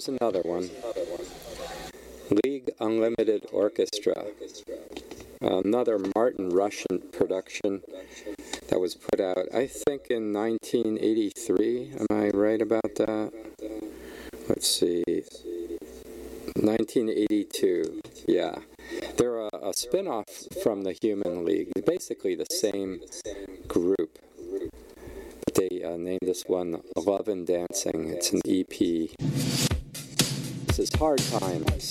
here's another one. League Unlimited Orchestra. Another Martin Rushent production that was put out, I think, in 1983. Am I right about that? Let's see. 1982. Yeah. They're a spin-off from the Human League. Basically the same group. But they named this one Love and Dancing. It's an EP. This is Hard Times.